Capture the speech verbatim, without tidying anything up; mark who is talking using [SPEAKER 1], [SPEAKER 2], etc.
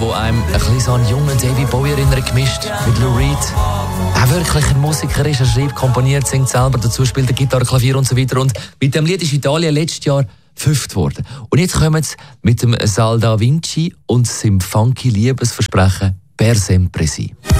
[SPEAKER 1] die einem ein bisschen so an jungen David Bowie erinnern, gemischt mit Lou Reed. Er wirklich ein Musiker ist, er schreibt, komponiert, singt selber, dazu spielt er Gitarre, Klavier und so weiter. Und mit dem Lied ist Italien letztes Jahr fünft worden. Und jetzt kommen sie mit dem Sal Da Vinci und seinem funky Liebesversprechen «Per sempre sì».